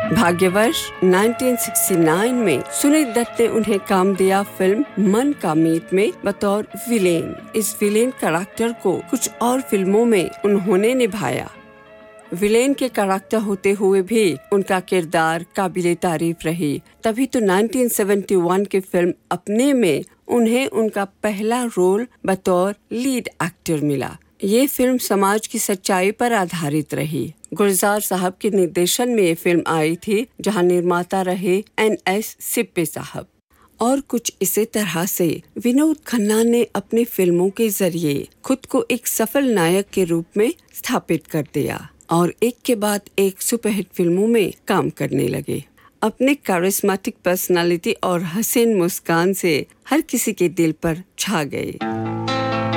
भाग्यवश 1969 में सुनील दत्त ने उन्हें काम दिया फिल्म मन का मीत में बतौर विलेन। इस विलेन कैरेक्टर को कुछ और फिल्मों में उन्होंने निभाया। विलेन के कैरेक्टर होते हुए भी उनका किरदार काबिले तारीफ रही। तभी तो 1971 की फिल्म अपने में उन्हें उनका पहला रोल बतौर लीड एक्टर मिला। ये फिल्म समाज की सच्चाई पर आधारित रही। गुलजार साहब के निर्देशन में ये फिल्म आई थी, जहां निर्माता रहे NS सिप्पी साहब। और कुछ इसी तरह से विनोद खन्ना ने अपनी फिल्मों के जरिए खुद को एक सफल नायक के रूप में स्थापित कर दिया और एक के बाद एक सुपरहिट फिल्मों में काम करने लगे। अपने कैरिस्मेटिक पर्सनालिटी और हसीन मुस्कान से हर किसी के दिल पर छा गए।